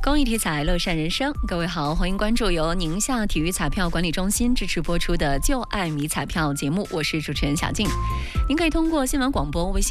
公益体彩，乐善人生。各位好，欢迎关注由宁夏体育彩票管理中心支持播出的《就爱迷彩票》节目，我是主持人小静。您可以通过新闻广播微信